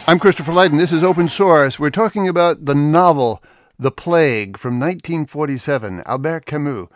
I'm Christopher Lydon. This is Open Source. We're talking about the novel The Plague from 1947, Albert Camus.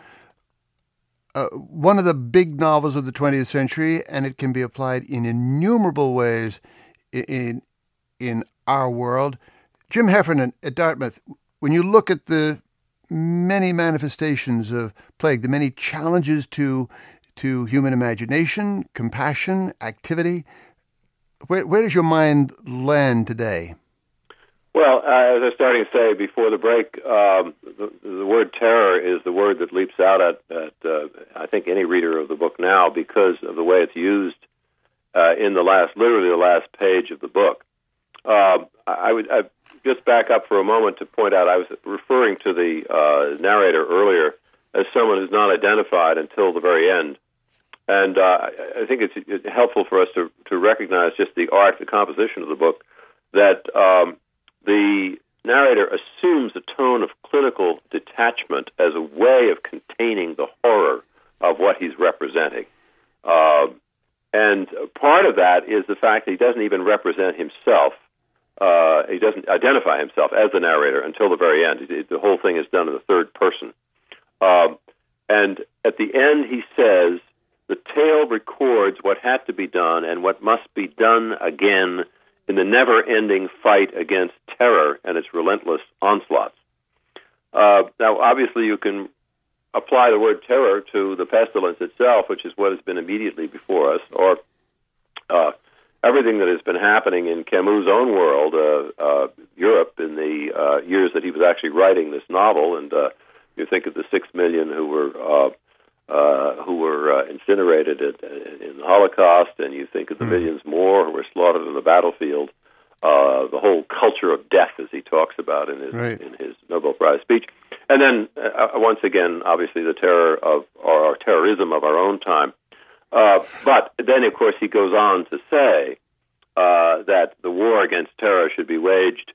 One of the big novels of the 20th century, and it can be applied in innumerable ways in our world. Jim Heffernan at Dartmouth, when you look at the many manifestations of plague, the many challenges to human imagination, compassion, activity, where does your mind land today? Well, as I was starting to say before the break, the word terror is the word that leaps out at I think any reader of the book now because of the way it's used in literally the last page of the book. I just back up for a moment to point out I was referring to the narrator earlier as someone who's not identified until the very end. And I think it's helpful for us to recognize just the art, the composition of the book, that the narrator assumes a tone of clinical detachment as a way of containing the horror of what he's representing. And part of that is the fact that he doesn't even represent himself. He doesn't identify himself as the narrator until the very end. The whole thing is done in the third person. And at the end he says, the tale records what had to be done and what must be done again in the never-ending fight against terror and its relentless onslaughts. Now, obviously, you can apply the word terror to the pestilence itself, which is what has been immediately before us, or everything that has been happening in Camus' own world, Europe, in the years that he was actually writing this novel. And you think of the 6 million who were incinerated in the Holocaust, and you think of the millions more who were slaughtered in the battlefield. The whole culture of death, as he talks about in his Nobel Prize speech, and then once again, obviously, the terror of or terrorism of our own time. But then, of course, he goes on to say that the war against terror should be waged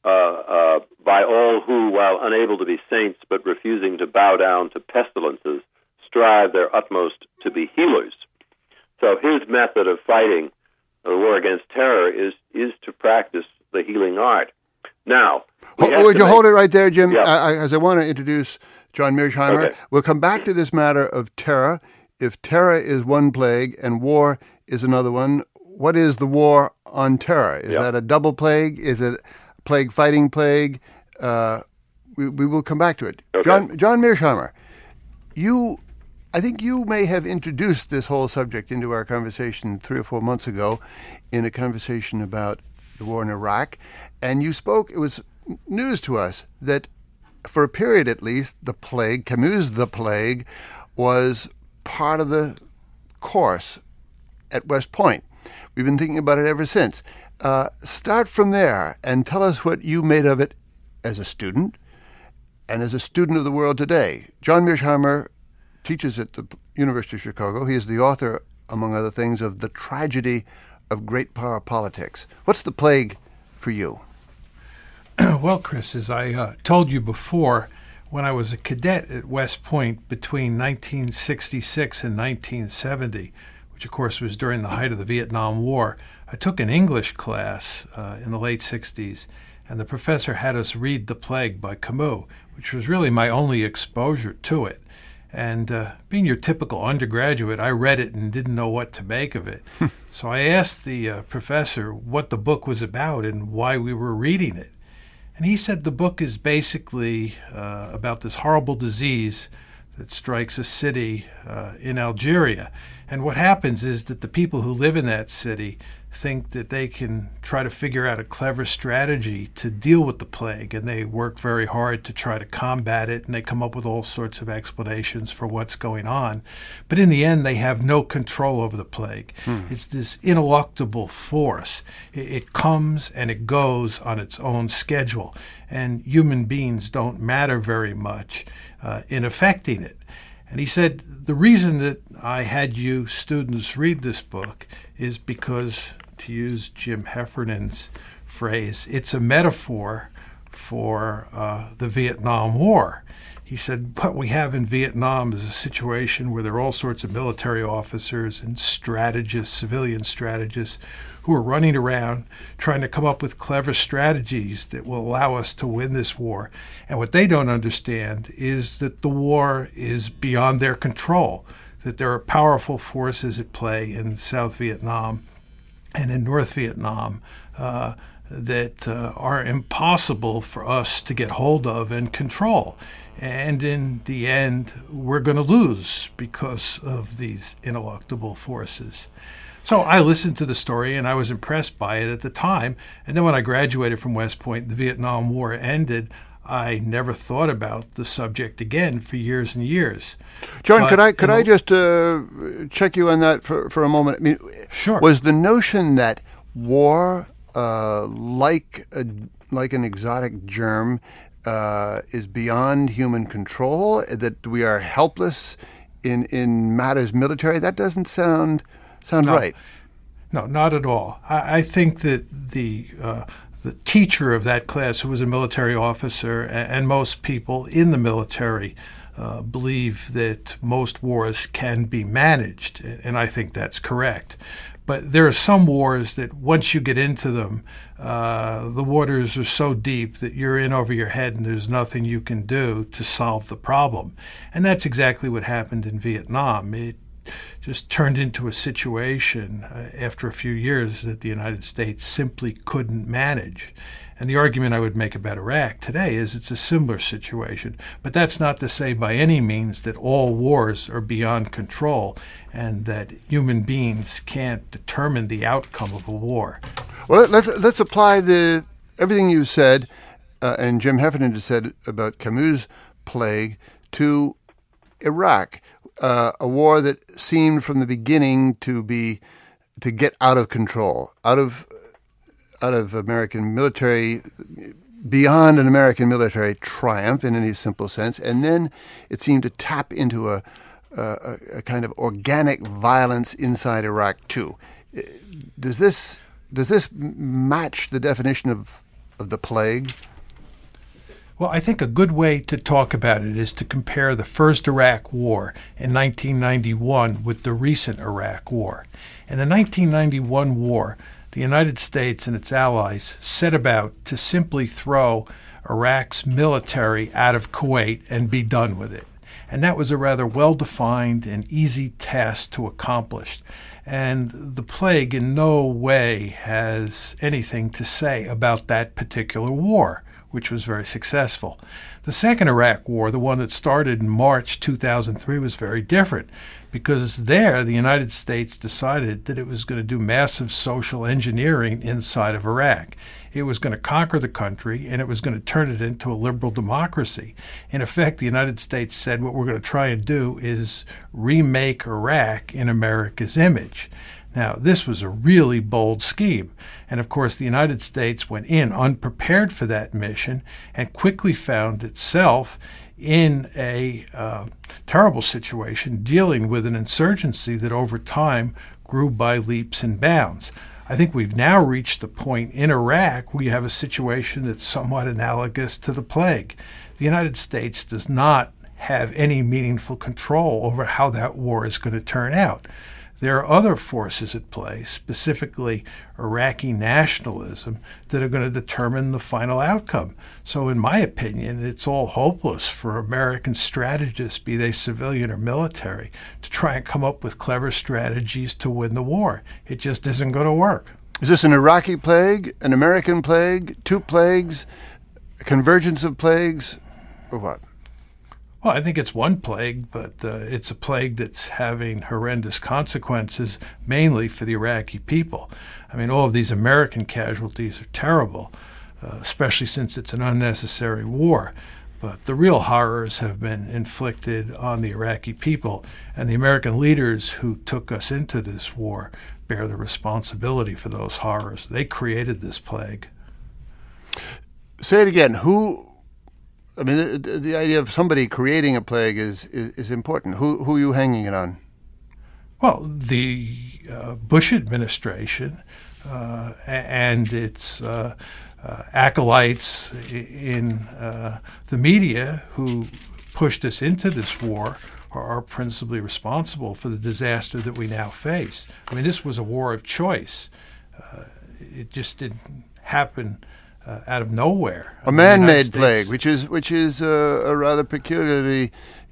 by all who, while unable to be saints but refusing to bow down to pestilences, strive their utmost to be healers. So his method of fighting the war against terror is to practice the healing art. Now, would you hold it right there, Jim? Yeah. As I want to introduce John Mearsheimer. Okay. We'll come back to this matter of terror. If terror is one plague and war is another one, what is the war on terror? Is that a double plague? Is it plague fighting plague? We will come back to it. Okay. John Mearsheimer, I think you may have introduced this whole subject into our conversation 3 or 4 months ago in a conversation about the war in Iraq. And you spoke, it was news to us that for a period at least, the plague, Camus' The Plague, was part of the course at West Point. We've been thinking about it ever since. Start from there and tell us what you made of it as a student and as a student of the world today. John Mearsheimer teaches at the University of Chicago. He is the author, among other things, of The Tragedy of Great Power Politics. What's the plague for you? Well, Chris, as I told you before, when I was a cadet at West Point between 1966 and 1970, which of course was during the height of the Vietnam War, I took an English class in the late 60s, and the professor had us read The Plague by Camus, which was really my only exposure to it. And being your typical undergraduate, I read it and didn't know what to make of it. So I asked the professor what the book was about and why we were reading it. And he said the book is basically about this horrible disease that strikes a city in Algeria. And what happens is that the people who live in that city think that they can try to figure out a clever strategy to deal with the plague, and they work very hard to try to combat it, and they come up with all sorts of explanations for what's going on. But in the end, they have no control over the plague. It's this ineluctable force. It comes and it goes on its own schedule, and human beings don't matter very much in affecting it. And he said, the reason that I had you students read this book is because, to use Jim Heffernan's phrase, it's a metaphor for the Vietnam War. He said, what we have in Vietnam is a situation where there are all sorts of military officers and strategists, civilian strategists, who are running around trying to come up with clever strategies that will allow us to win this war. And what they don't understand is that the war is beyond their control, that there are powerful forces at play in South Vietnam and in North Vietnam that are impossible for us to get hold of and control. And in the end, we're going to lose because of these ineluctable forces. So I listened to the story, and I was impressed by it at the time. And then when I graduated from West Point, the Vietnam War ended, I never thought about the subject again for years and years. John, could I just check you on that for a moment? I mean, sure. Was the notion that war, like an exotic germ, is beyond human control, that we are helpless in matters military? That doesn't sound right. No, not at all. I think that the teacher of that class, who was a military officer, and most people in the military believe that most wars can be managed, and I think that's correct. But there are some wars that once you get into them, the waters are so deep that you're in over your head and there's nothing you can do to solve the problem. And that's exactly what happened in Vietnam. It just turned into a situation after a few years that the United States simply couldn't manage. And the argument I would make about Iraq today is it's a similar situation. But that's not to say by any means that all wars are beyond control and that human beings can't determine the outcome of a war. Well, let's apply everything you said and Jim Heffernan just said about Camus' plague to Iraq. A war that seemed from the beginning to get out of control, out of American military, beyond an American military triumph in any simple sense, and then it seemed to tap into a kind of organic violence inside Iraq too. Does this match the definition of the plague? Well, I think a good way to talk about it is to compare the first Iraq War in 1991 with the recent Iraq War. In the 1991 war, the United States and its allies set about to simply throw Iraq's military out of Kuwait and be done with it. And that was a rather well-defined and easy task to accomplish. And the plague in no way has anything to say about that particular war, which was very successful. The second Iraq War, the one that started in March 2003, was very different because there the United States decided that it was going to do massive social engineering inside of Iraq. It was going to conquer the country and it was going to turn it into a liberal democracy. In effect, the United States said what we're going to try and do is remake Iraq in America's image. Now, this was a really bold scheme. And of course, the United States went in unprepared for that mission and quickly found itself in a terrible situation dealing with an insurgency that over time grew by leaps and bounds. I think we've now reached the point in Iraq where you have a situation that's somewhat analogous to the plague. The United States does not have any meaningful control over how that war is going to turn out. There are other forces at play, specifically Iraqi nationalism, that are going to determine the final outcome. So in my opinion, it's all hopeless for American strategists, be they civilian or military, to try and come up with clever strategies to win the war. It just isn't going to work. Is this an Iraqi plague, an American plague, two plagues, a convergence of plagues, or what? Well, I think it's one plague, but it's a plague that's having horrendous consequences, mainly for the Iraqi people. I mean, all of these American casualties are terrible, especially since it's an unnecessary war. But the real horrors have been inflicted on the Iraqi people, and the American leaders who took us into this war bear the responsibility for those horrors. They created this plague. Say it again. I mean, the idea of somebody creating a plague is important. Who are you hanging it on? Well, the Bush administration and its acolytes in the media who pushed us into this war are principally responsible for the disaster that we now face. I mean, this was a war of choice. It just didn't happen out of nowhere. A man-made plague, which is a rather peculiarly,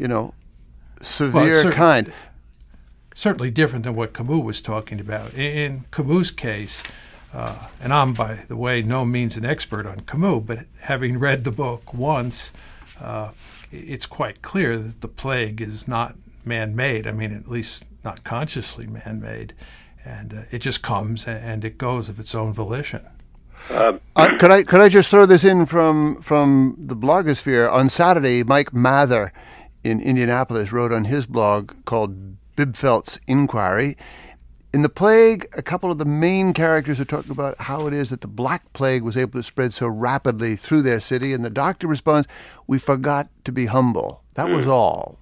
severe kind. Certainly different than what Camus was talking about. In Camus' case, and I'm, by the way, no means an expert on Camus, but having read the book once, it's quite clear that the plague is not man-made. I mean, at least not consciously man-made. And it just comes and it goes of its own volition. Could I just throw this in from the blogosphere? On Saturday, Mike Mather in Indianapolis wrote on his blog called Bibfelt's Inquiry. In the plague, a couple of the main characters are talking about how it is that the Black Plague was able to spread so rapidly through their city, and the doctor responds, "We forgot to be humble. That was all."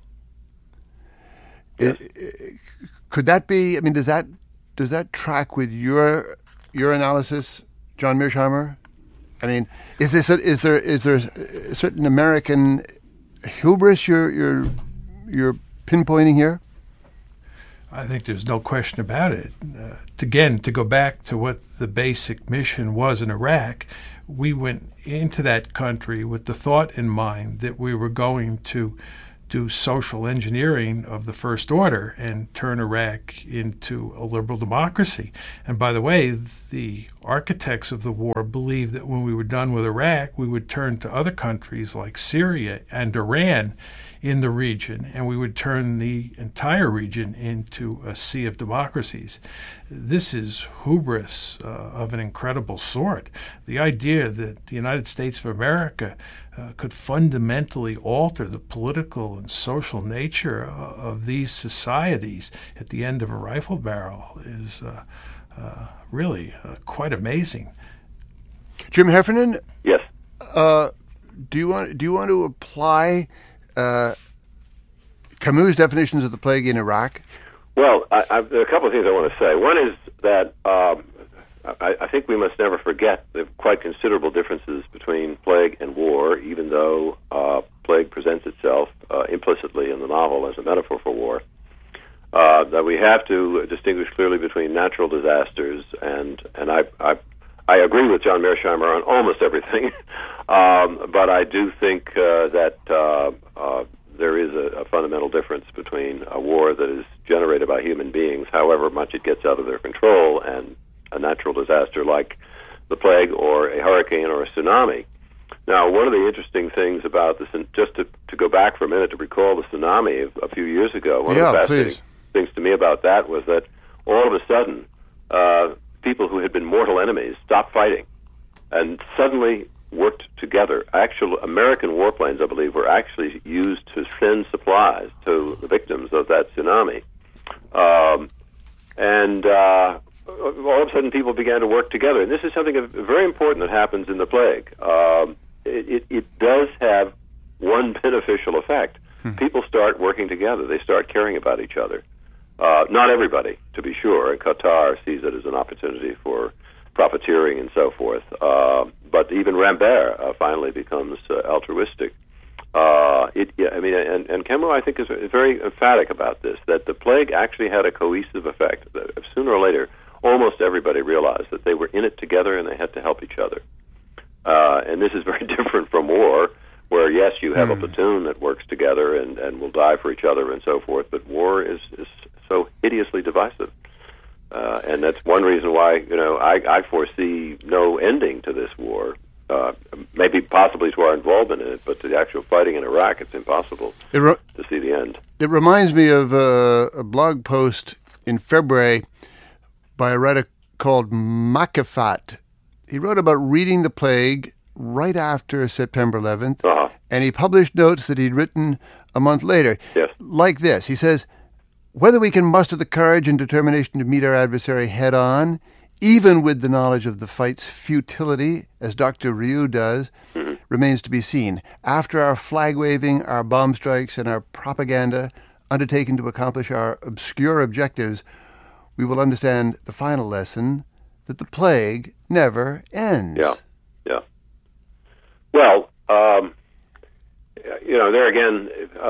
Yes. Could that be? I mean, does that track with your analysis, John Mearsheimer? I mean, is there a certain American hubris you're pinpointing here? I think there's no question about it. To go back to what the basic mission was in Iraq, we went into that country with the thought in mind that we were going to do social engineering of the first order and turn Iraq into a liberal democracy. And by the way, the architects of the war believed that when we were done with Iraq, we would turn to other countries like Syria and Iran in the region, and we would turn the entire region into a sea of democracies. This is hubris of an incredible sort. The idea that the United States of America could fundamentally alter the political and social nature of these societies at the end of a rifle barrel is really quite amazing. Jim Heffernan? Yes. Do you want to apply Camus' definitions of the plague in Iraq? Well, there are a couple of things I want to say. One is that I think we must never forget the quite considerable differences between plague and war, even though plague presents itself implicitly in the novel as a metaphor for war. That we have to distinguish clearly between natural disasters and I agree with John Mearsheimer on almost everything, but I do think that there is a fundamental difference between a war that is generated by human beings, however much it gets out of their control, and a natural disaster like the plague or a hurricane or a tsunami. Now, one of the interesting things about this, and just to go back for a minute to recall the tsunami a few years ago, one of the fascinating things to me about that was that all of a sudden, people who had been mortal enemies stopped fighting and suddenly worked together. Actual American warplanes, I believe, were actually used to send supplies to the victims of that tsunami. And all of a sudden people began to work together. And this is something very important that happens in the plague. It does have one beneficial effect. People start working together. They start caring about each other. Not everybody, to be sure. And Qatar sees it as an opportunity for profiteering and so forth. But even Rambert finally becomes altruistic. And Camus, I think, is very emphatic about this, that the plague actually had a cohesive effect. That sooner or later, almost everybody realized that they were in it together and they had to help each other. And this is very different from war, where, yes, you have a platoon that works together and will die for each other and so forth, but war is so hideously divisive. And that's one reason why, I foresee no ending to this war. Maybe possibly to our involvement in it, but to the actual fighting in Iraq, it's impossible to see the end. It reminds me of a blog post in February by a writer called Makafat. He wrote about reading the plague right after September 11th, and he published notes that he'd written a month later. Yes. Like this. He says, "Whether we can muster the courage and determination to meet our adversary head-on, even with the knowledge of the fight's futility, as Dr. Ryu does, remains to be seen. After our flag-waving, our bomb strikes, and our propaganda undertaken to accomplish our obscure objectives, we will understand the final lesson that the plague never ends." Yeah. Well, there again,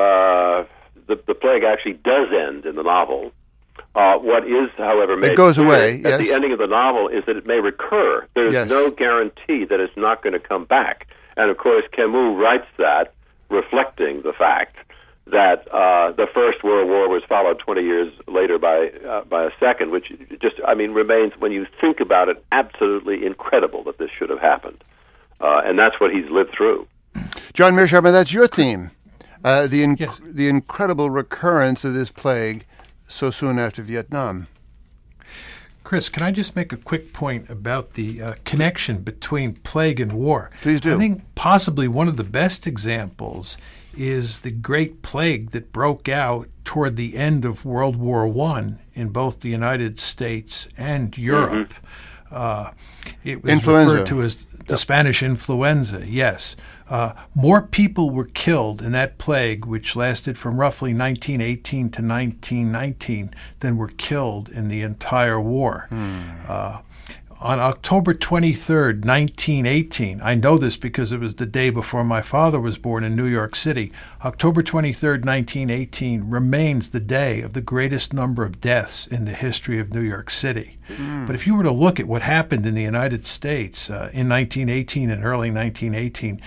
the plague actually does end in the novel. What is, however, made it goes clear away, at the ending of the novel is that it may recur. There's no guarantee that it's not going to come back. And, of course, Camus writes that, reflecting the fact that the First World War was followed 20 years later by a second, which just, remains, when you think about it, absolutely incredible that this should have happened. And that's what he's lived through. John Mearsheimer, that's your theme, the incredible recurrence of this plague so soon after Vietnam. Chris, can I just make a quick point about the connection between plague and war? Please do. I think possibly one of the best examples is the Great Plague that broke out toward the end of World War I in both the United States and Europe. It was referred to as the Spanish influenza, yes. More people were killed in that plague, which lasted from roughly 1918 to 1919, than were killed in the entire war. On October 23rd, 1918, I know this because it was the day before my father was born in New York City, October 23rd, 1918 remains the day of the greatest number of deaths in the history of New York City. But if you were to look at what happened in the United States in 1918 and early 1919,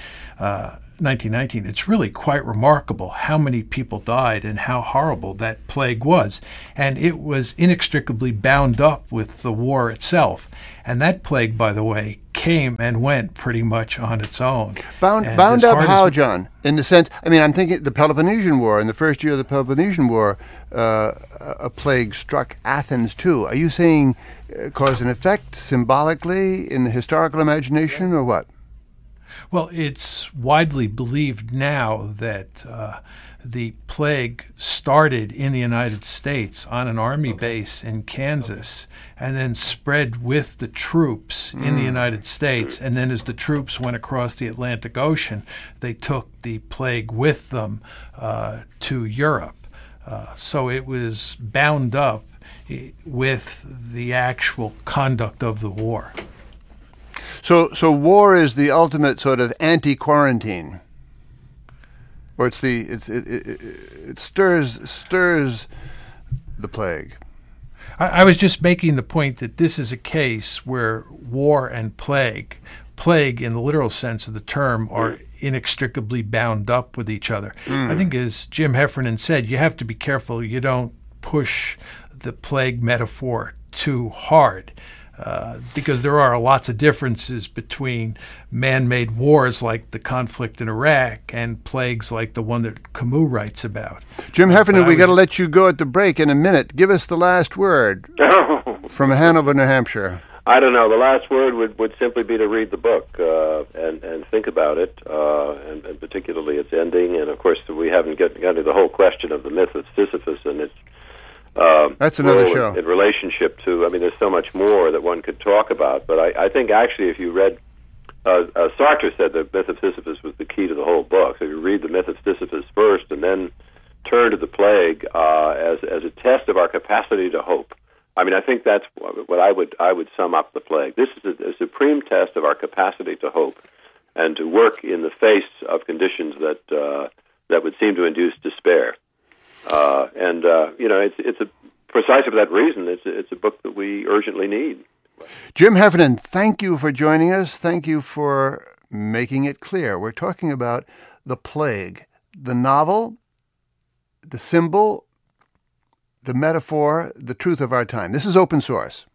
it's really quite remarkable how many people died and how horrible that plague was. And it was inextricably bound up with the war itself. And that plague, by the way, came and went pretty much on its own. Bound up how, John? In the sense, I'm thinking the Peloponnesian War. In the first year of the Peloponnesian War, a plague struck Athens too. Are you saying cause and effect symbolically in the historical imagination, or what? Well, it's widely believed now that the plague started in the United States on an army base in Kansas and then spread with the troops in the United States. And then as the troops went across the Atlantic Ocean, they took the plague with them to Europe. So it was bound up with the actual conduct of the war. So war is the ultimate sort of anti-quarantine, or it stirs the plague. I was just making the point that this is a case where war and plague in the literal sense of the term, are inextricably bound up with each other. I think, as Jim Heffernan said, you have to be careful you don't push the plague metaphor too hard. Because there are lots of differences between man-made wars like the conflict in Iraq and plagues like the one that Camus writes about. Jim Heffernan, we got to let you go at the break in a minute. Give us the last word from Hanover, New Hampshire. I don't know. The last word would simply be to read the book and think about it, and particularly its ending. And, of course, we haven't got into the whole question of the myth of Sisyphus and its that's another show. In relationship to, there's so much more that one could talk about. But I think actually, if you read, Sartre said the myth of Sisyphus was the key to the whole book. So if you read the myth of Sisyphus first and then turn to the plague as a test of our capacity to hope. I think that's what I would sum up the plague. This is a supreme test of our capacity to hope and to work in the face of conditions that would seem to induce despair. It's precisely for that reason, it's a book that we urgently need. Jim Heffernan, thank you for joining us. Thank you for making it clear. We're talking about The Plague, the novel, the symbol, the metaphor, the truth of our time. This is Open Source.